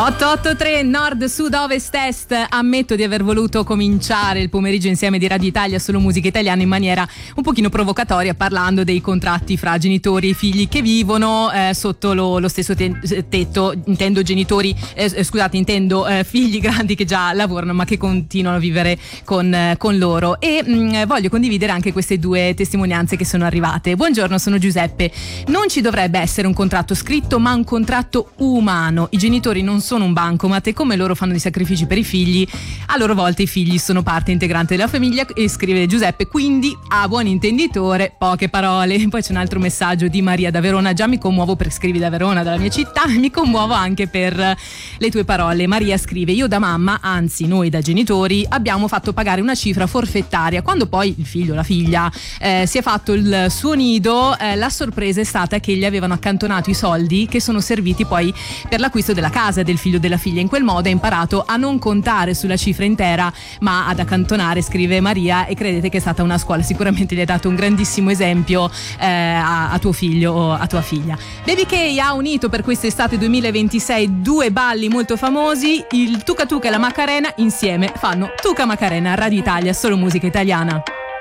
883 nord, sud, ovest, est. Ammetto di aver voluto cominciare il pomeriggio insieme di Radio Italia Solo Musica Italiana in maniera un pochino provocatoria, parlando dei contratti fra genitori e figli che vivono sotto lo stesso tetto. Intendo genitori, intendo figli grandi che già lavorano ma che continuano a vivere con loro. E voglio condividere anche queste due testimonianze che sono arrivate. Buongiorno, sono Giuseppe. Non ci dovrebbe essere un contratto scritto, ma un contratto umano. I genitori non sono un bancomat e come loro fanno i sacrifici per i figli, a loro volta i figli sono parte integrante della famiglia. E scrive Giuseppe, quindi a buon intenditore poche parole. Poi c'è un altro messaggio di Maria da Verona. Già mi commuovo per scrivi da Verona, dalla mia città, mi commuovo anche per le tue parole. Maria scrive, io da mamma, anzi noi da genitori, abbiamo fatto pagare una cifra forfettaria. Quando poi il figlio o la figlia si è fatto il suo nido, la sorpresa è stata che gli avevano accantonato i soldi che sono serviti poi per l'acquisto della casa del figlio o della figlia. In quel modo ha imparato a non contare sulla cifra intera ma ad accantonare, scrive Maria, e credete che è stata una scuola. Sicuramente gli hai dato un grandissimo esempio a tuo figlio o a tua figlia. Baby K ha unito per quest'estate 2026 due balli molto famosi, il Tuca Tuca e la Macarena. Insieme fanno Tuca Macarena. Radio Italia Solo Musica Italiana.